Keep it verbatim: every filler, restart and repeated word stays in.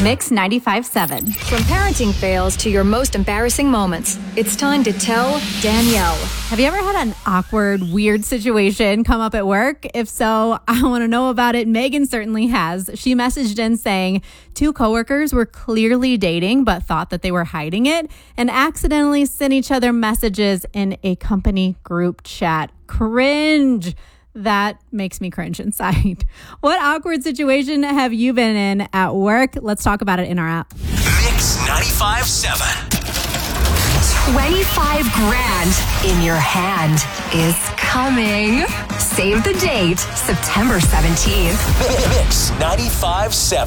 Mix ninety-five point seven. From parenting fails to your most embarrassing moments, it's time to tell Danielle. Have you ever had an awkward, weird situation come up at work? If so, I want to know about it. Megan certainly has. She messaged in saying two coworkers were clearly dating but thought that they were hiding it and accidentally sent each other messages in a company group chat. Cringe. That makes me cringe inside. What awkward situation have you been in at work? Let's talk about it in our app. Mix ninety-five point seven. twenty-five grand in your hand is coming. Save the date, September seventeenth. Mix ninety-five point seven.